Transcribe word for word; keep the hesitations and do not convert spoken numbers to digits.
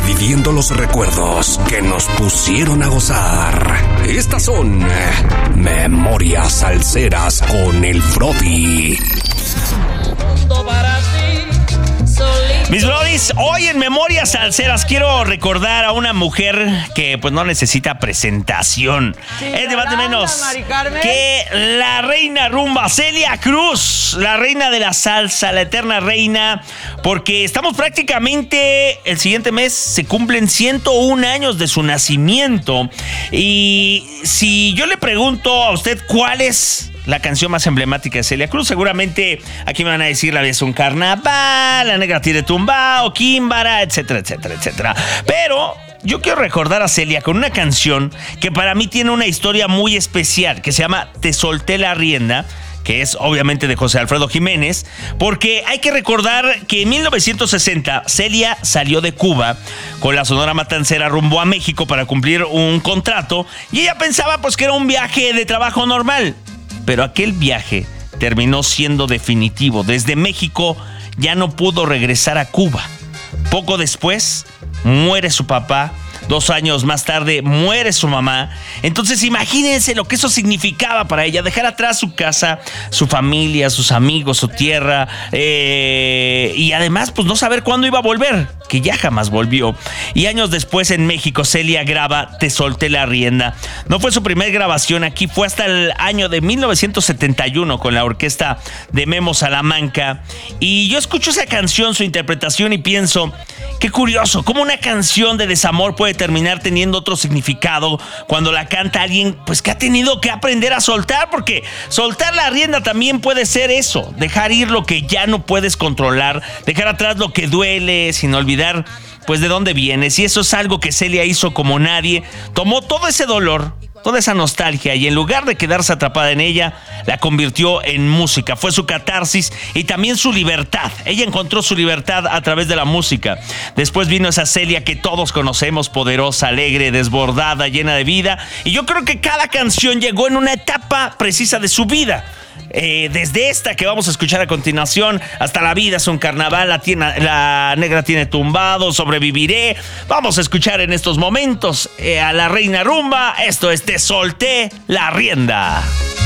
reviviendo los recuerdos que nos pusieron a gozar. Estas son Memorias Salseras con el Brody. Mis brodis, hoy en Memorias Salseras quiero recordar a una mujer que pues no necesita presentación. Sí, es de más de menos Mari Carmen. que la reina rumba, Celia Cruz, la reina de la salsa, la eterna reina, porque estamos prácticamente, el siguiente mes se cumplen ciento un años de su nacimiento. Y si yo le pregunto a usted cuál es la canción más emblemática de Celia Cruz, seguramente aquí me van a decir La vida es un carnaval, La negra tiene tumbao, Químbara, etcétera, etcétera, etcétera. Pero yo quiero recordar a Celia con una canción que para mí tiene una historia muy especial, que se llama Te solté la rienda, que es obviamente de José Alfredo Jiménez, porque hay que recordar que en mil novecientos sesenta Celia salió de Cuba con la Sonora Matancera rumbo a México para cumplir un contrato y ella pensaba pues que era un viaje de trabajo normal. Pero aquel viaje terminó siendo definitivo. Desde México ya no pudo regresar a Cuba. Poco después muere su papá. Dos años más tarde muere su mamá. Entonces imagínense lo que eso significaba para ella. Dejar atrás su casa, su familia, sus amigos, su tierra. Eh, y además pues no saber cuándo iba a volver, que ya jamás volvió. Y años después en México Celia graba Te solté la rienda. No fue su primer grabación aquí, fue hasta el año de mil novecientos setenta y uno con la orquesta de Memo Salamanca. Y yo escucho esa canción, su interpretación, y pienso, qué curioso, cómo una canción de desamor puede terminar teniendo otro significado cuando la canta alguien pues que ha tenido que aprender a soltar, porque soltar la rienda también puede ser eso, dejar ir lo que ya no puedes controlar, dejar atrás lo que duele sin olvidar pues de dónde vienes. Y eso es algo que Celia hizo como nadie. Tomó todo ese dolor, toda esa nostalgia, y en lugar de quedarse atrapada en ella, la convirtió en música. Fue su catarsis y también su libertad. Ella encontró su libertad a través de la música. Después vino esa Celia que todos conocemos, poderosa, alegre, desbordada, llena de vida. Y yo creo que cada canción llegó en una etapa precisa de su vida. Eh, desde esta que vamos a escuchar a continuación hasta La vida es un carnaval, la, tiene, la negra tiene tumbado, Sobreviviré. Vamos a escuchar en estos momentos eh, a la reina rumba. Esto es Te solté la rienda.